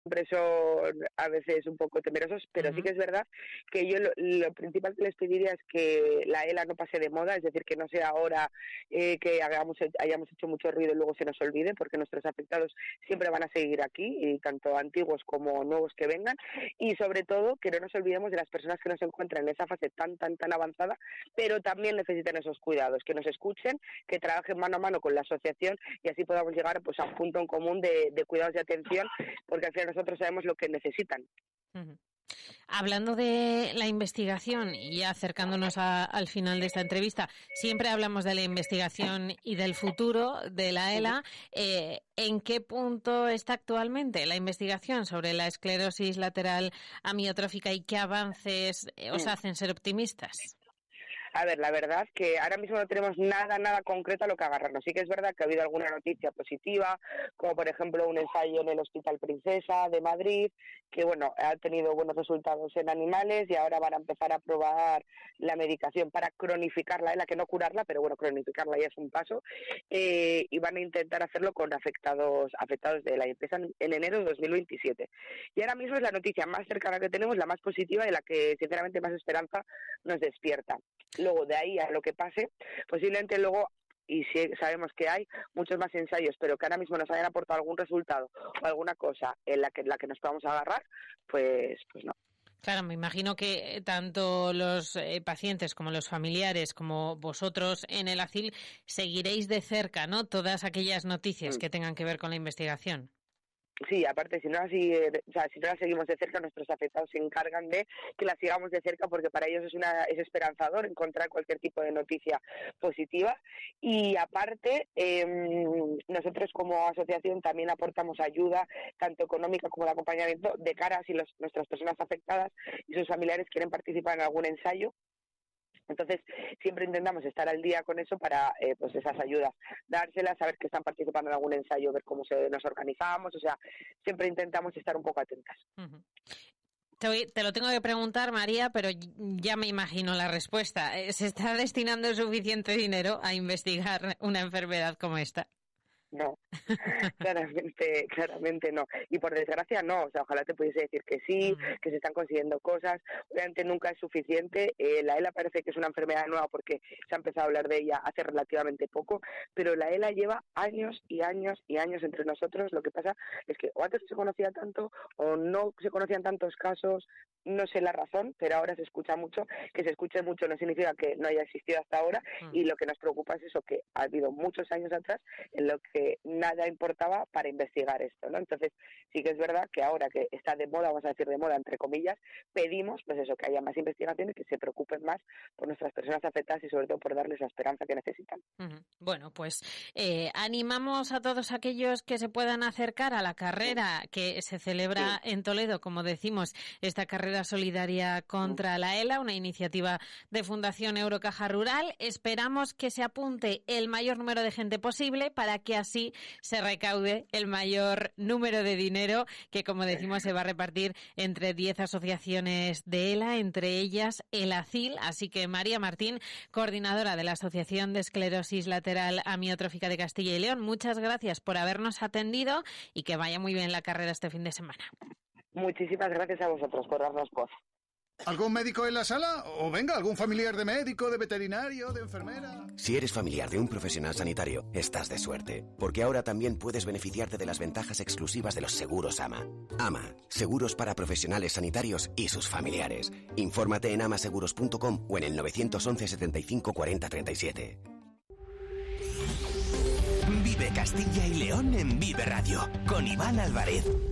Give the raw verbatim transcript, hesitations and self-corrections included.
siempre son a veces un poco temerosos, pero uh-huh. sí que es verdad que yo lo, lo principal que les pediría es que la ELA no pase de moda, es decir, que no sea ahora eh, que hagamos, hayamos hecho mucho ruido y luego se nos olvide, porque nuestros afectados siempre van a seguir aquí, y tanto antiguos como nuevos que vengan, y sobre todo que no nos olvidemos de las personas que no se encuentran en esa fase tan, tan, tan avanzada, pero también necesitan esos cuidados, que nos escuchen, que trabajen mano a mano con la asociación y así podamos llegar pues a un punto en común de, de cuidados y atención, porque al final nosotros sabemos lo que necesitan. Uh-huh. Hablando de la investigación y ya acercándonos a, al final de esta entrevista, siempre hablamos de la investigación y del futuro de la ELA. Eh, ¿En qué punto está actualmente la investigación sobre la esclerosis lateral amiotrófica y qué avances os hacen ser optimistas? A ver, la verdad que ahora mismo no tenemos nada, nada concreto a lo que agarrarnos. Sí que es verdad que ha habido alguna noticia positiva, como por ejemplo un ensayo en el Hospital Princesa de Madrid, que bueno, ha tenido buenos resultados en animales y ahora van a empezar a probar la medicación para cronificarla, la que no curarla, pero bueno, cronificarla ya es un paso, eh, y van a intentar hacerlo con afectados afectados de la empresa en enero de dos mil veintisiete. Y ahora mismo es la noticia más cercana que tenemos, la más positiva y la que sinceramente más esperanza nos despierta. Luego, de ahí a lo que pase, posiblemente luego, y sí sabemos que hay muchos más ensayos, pero que ahora mismo nos hayan aportado algún resultado o alguna cosa en la que, en la que nos podamos agarrar, pues, pues no. Claro, me imagino que tanto los eh, pacientes como los familiares, como vosotros en el A C I L, seguiréis de cerca, ¿no?, todas aquellas noticias mm. que tengan que ver con la investigación. Sí, aparte, si no, así, o sea, si no la seguimos de cerca, nuestros afectados se encargan de que la sigamos de cerca, porque para ellos es una es esperanzador encontrar cualquier tipo de noticia positiva. Y aparte, eh, nosotros como asociación también aportamos ayuda, tanto económica como de acompañamiento, de cara a si los, nuestras personas afectadas y sus familiares quieren participar en algún ensayo. Entonces, siempre intentamos estar al día con eso para, eh, pues, esas ayudas, dárselas, saber que están participando en algún ensayo, ver cómo se nos organizamos, o sea, siempre intentamos estar un poco atentas. Uh-huh. Te, te lo tengo que preguntar, María, pero ya me imagino la respuesta. ¿Se está destinando suficiente dinero a investigar una enfermedad como esta? No, claramente, claramente no. Y por desgracia no, o sea, ojalá te pudiese decir que sí, que se están consiguiendo cosas. Obviamente nunca es suficiente. Eh, la ELA parece que es una enfermedad nueva porque se ha empezado a hablar de ella hace relativamente poco, pero la ELA lleva años y años y años entre nosotros. Lo que pasa es que o antes se conocía tanto o no se conocían tantos casos. No sé la razón, pero ahora se escucha mucho. Que se escuche mucho no significa que no haya existido hasta ahora, mm. y lo que nos preocupa es eso, que ha habido muchos años atrás en lo que nada importaba para investigar esto, ¿no? Entonces, sí que es verdad que ahora que está de moda, vamos a decir de moda, entre comillas, pedimos, pues eso, que haya más investigaciones, que se preocupen más por nuestras personas afectadas y sobre todo por darles la esperanza que necesitan. Uh-huh. Bueno, pues eh, animamos a todos aquellos que se puedan acercar a la carrera que se celebra sí. en Toledo, como decimos, esta carrera solidaria contra la ELA, una iniciativa de Fundación Eurocaja Rural. Esperamos que se apunte el mayor número de gente posible para que así se recaude el mayor número de dinero que, como decimos, se va a repartir entre diez asociaciones de ELA, entre ellas el A C I L. Así que María Martín, coordinadora de la Asociación de Esclerosis Lateral Amiotrófica de Castilla y León, muchas gracias por habernos atendido y que vaya muy bien la carrera este fin de semana. Muchísimas gracias a vosotros por darnos voz. ¿Algún médico en la sala? O venga, algún familiar de médico, de veterinario, de enfermera. Si eres familiar de un profesional sanitario, estás de suerte, porque ahora también puedes beneficiarte de las ventajas exclusivas de los seguros AMA. AMA, seguros para profesionales sanitarios y sus familiares. Infórmate en amaseguros punto com o en el nueve once setenta y cinco cuarenta treinta y siete. Vive Castilla y León en Vive Radio, con Iván Álvarez.